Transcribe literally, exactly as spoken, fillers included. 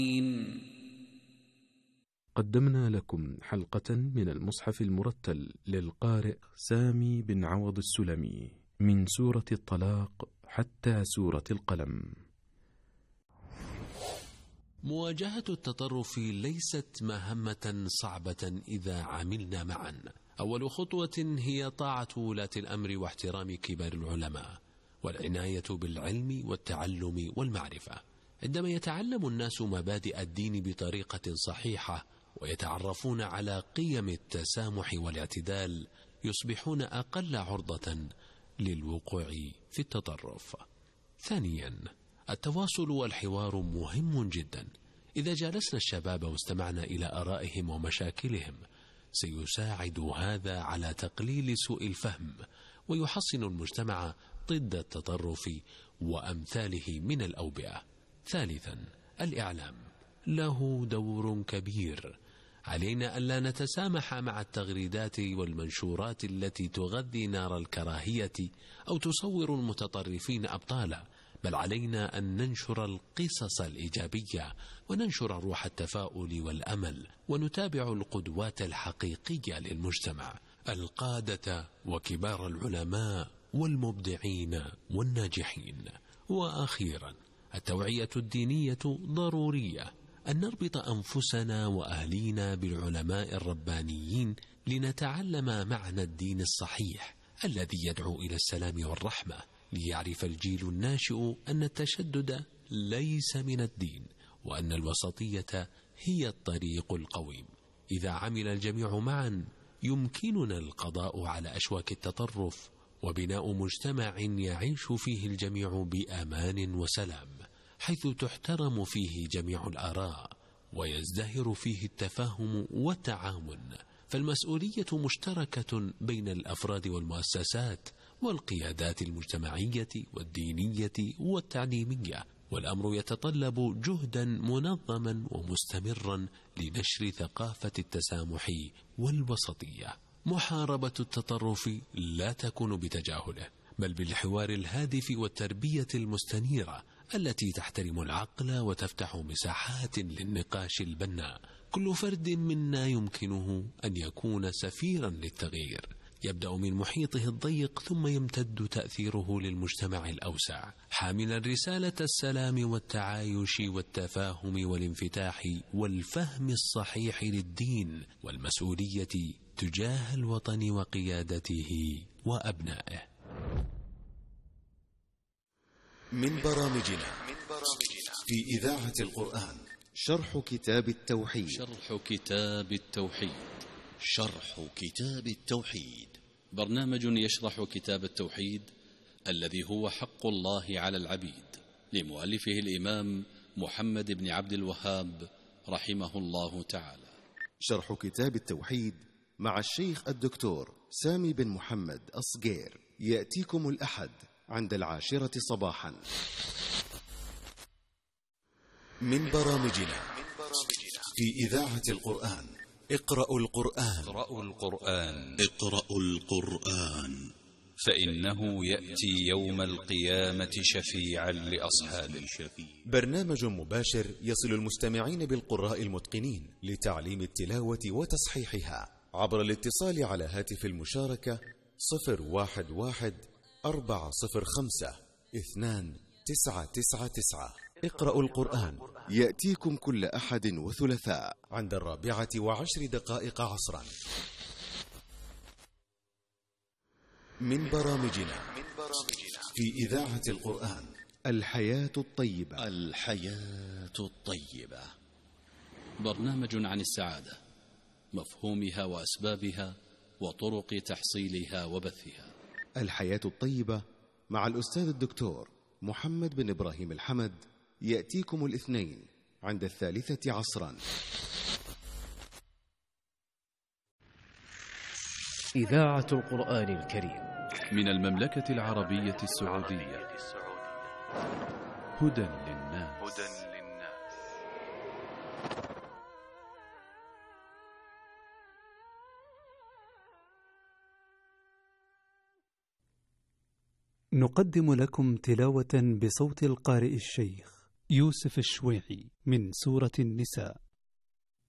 قدمنا لكم حلقة من المصحف المرتل للقارئ سامي بن عوض السلمي من سورة الطلاق حتى سورة القلم. مواجهة التطرف ليست مهمة صعبة إذا عملنا معا. أول خطوة هي طاعة ولاة الأمر واحترام كبار العلماء والعناية بالعلم والتعلم والمعرفة. عندما يتعلم الناس مبادئ الدين بطريقة صحيحة ويتعرفون على قيم التسامح والاعتدال يصبحون أقل عرضة للوقوع في التطرف. ثانيا، التواصل والحوار مهم جدا. إذا جالسنا الشباب واستمعنا إلى آرائهم ومشاكلهم سيساعد هذا على تقليل سوء الفهم ويحصن المجتمع ضد التطرف وأمثاله من الأوبئة. ثالثا، الإعلام له دور كبير. علينا ألا نتسامح مع التغريدات والمنشورات التي تغذي نار الكراهية أو تصور المتطرفين أبطالا، بل علينا أن ننشر القصص الإيجابية وننشر روح التفاؤل والأمل ونتابع القدوات الحقيقية للمجتمع، القادة وكبار العلماء والمبدعين والناجحين. وأخيرا، التوعية الدينية ضرورية. أن نربط أنفسنا وأهلينا بالعلماء الربانيين لنتعلم معنى الدين الصحيح الذي يدعو إلى السلام والرحمة، ليعرف الجيل الناشئ أن التشدد ليس من الدين وأن الوسطية هي الطريق القويم. إذا عمل الجميع معا يمكننا القضاء على أشواك التطرف وبناء مجتمع يعيش فيه الجميع بأمان وسلام، حيث تحترم فيه جميع الآراء ويزدهر فيه التفاهم والتعاون. فالمسؤولية مشتركة بين الأفراد والمؤسسات والقيادات المجتمعية والدينية والتعليمية، والأمر يتطلب جهدا منظما ومستمرا لنشر ثقافة التسامح والوسطية. محاربة التطرف لا تكون بتجاهله، بل بالحوار الهادف والتربية المستنيرة التي تحترم العقل وتفتح مساحات للنقاش البناء. كل فرد منا يمكنه أن يكون سفيرا للتغيير، يبدأ من محيطه الضيق ثم يمتد تأثيره للمجتمع الأوسع، حاملا رسالة السلام والتعايش والتفاهم والانفتاح والفهم الصحيح للدين والمسؤولية تجاه الوطن وقيادته وأبنائه. من برامجنا في إذاعة القرآن شرح كتاب التوحيد. شرح كتاب التوحيد شرح كتاب التوحيد برنامج يشرح كتاب التوحيد الذي هو حق الله على العبيد، لمؤلفه الإمام محمد بن عبد الوهاب رحمه الله تعالى. شرح كتاب التوحيد مع الشيخ الدكتور سامي بن محمد أصغير يأتيكم الأحد عند العاشرة صباحا. من برامجنا في إذاعة القرآن اقرأوا القرآن اقرأوا القرآن اقرأوا القرآن فإنه يأتي يوم القيامة شفيعا لأصحابه. برنامج مباشر يصل المستمعين بالقراء المتقنين لتعليم التلاوة وتصحيحها عبر الاتصال على هاتف المشاركة صفر واحد واحد أربعة صفر خمسة اثنان تسعة تسعة تسعة. اقرأوا القرآن يأتيكم كل أحد وثلاثاء عند الرابعة وعشر دقائق عصرا. من برامجنا في إذاعة القرآن الحياة الطيبة. الحياة الطيبة برنامج عن السعادة، مفهومها وأسبابها وطرق تحصيلها وبثها. الحياة الطيبة مع الأستاذ الدكتور محمد بن إبراهيم الحمد يأتيكم الاثنين عند الثالثة عصرا. إذاعة القرآن الكريم من المملكة العربية السعودية. هدى للناس. نقدم لكم تلاوة بصوت القارئ الشيخ يوسف الشويعي من سورة النساء.